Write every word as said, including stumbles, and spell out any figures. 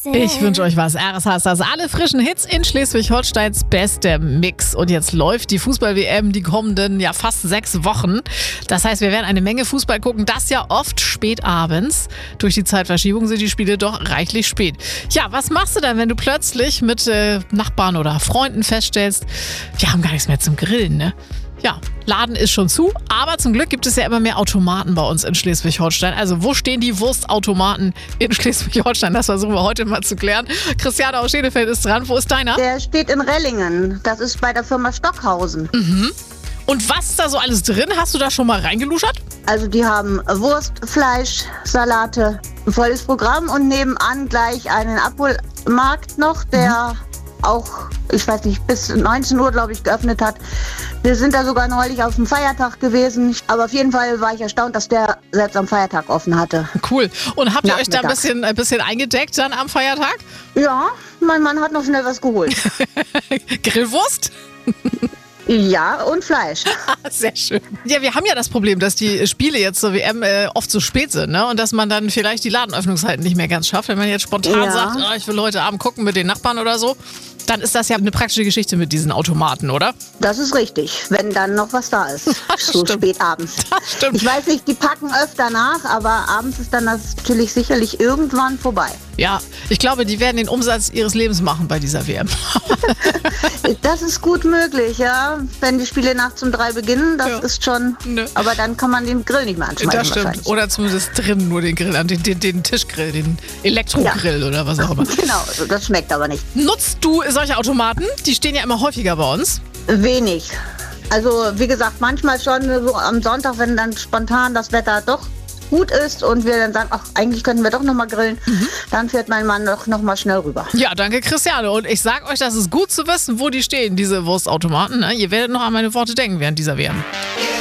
Ich wünsche euch was. R S H ist das. Alle frischen Hits in Schleswig-Holsteins bester Mix. Und jetzt läuft die Fußball-W M die kommenden ja fast sechs Wochen. Das heißt, wir werden eine Menge Fußball gucken. Das ja oft spät abends. Durch die Zeitverschiebung sind die Spiele doch reichlich spät. Ja, was machst du dann, wenn du plötzlich mit äh, Nachbarn oder Freunden feststellst, wir haben gar nichts mehr zum Grillen, ne? Ja, Laden ist schon zu, aber zum Glück gibt es ja immer mehr Automaten bei uns in Schleswig-Holstein. Also wo stehen die Wurstautomaten in Schleswig-Holstein? Das versuchen wir heute mal zu klären. Christiane aus Schenefeld ist dran. Wo ist deiner? Der steht in Rellingen. Das ist bei der Firma Stockhausen. Mhm. Und was ist da so alles drin? Hast du da schon mal reingeluschert? Also die haben Wurst, Fleisch, Salate, ein volles Programm und nebenan gleich einen Abholmarkt noch, der mhm. auch, ich weiß nicht, bis neunzehn Uhr, glaube ich, geöffnet hat. Wir sind da sogar neulich auf dem Feiertag gewesen. Aber auf jeden Fall war ich erstaunt, dass der selbst am Feiertag offen hatte. Cool. Und habt ihr euch da ein bisschen, ein bisschen eingedeckt dann am Feiertag? Ja, mein Mann hat noch schnell was geholt. Grillwurst? Ja, und Fleisch. Sehr schön. Ja, wir haben ja das Problem, dass die Spiele jetzt zur W M äh, oft so spät sind, ne? Und dass man dann vielleicht die Ladenöffnungszeiten nicht mehr ganz schafft. Wenn man jetzt spontan Ja. sagt, oh, ich will heute Abend gucken mit den Nachbarn oder so, dann ist das ja eine praktische Geschichte mit diesen Automaten, oder? Das ist richtig, wenn dann noch was da ist. So stimmt. spät abends. Das stimmt. Ich weiß nicht, die packen öfter nach, aber abends ist dann das natürlich sicherlich irgendwann vorbei. Ja, ich glaube, die werden den Umsatz ihres Lebens machen bei dieser W M. Das ist gut möglich, ja. Wenn die Spiele nachts um drei beginnen, das Ja. ist schon. Ne. Aber dann kann man den Grill nicht mehr anschmeißen. Das stimmt. wahrscheinlich. Oder zumindest drinnen nur den Grill an, den, den, den Tischgrill, den Elektrogrill oder was auch immer. Genau, das schmeckt aber nicht. Nutzt du solche Automaten? Die stehen ja immer häufiger bei uns. Wenig. Also wie gesagt, manchmal schon so am Sonntag, wenn dann spontan das Wetter doch gut ist und wir dann sagen, ach, eigentlich könnten wir doch noch mal grillen, Mhm. dann fährt mein Mann doch noch mal schnell rüber. Ja, danke Christiane. Und ich sag euch, das ist gut zu wissen, wo die stehen, diese Wurstautomaten. Ne? Ihr werdet noch an meine Worte denken während dieser W M.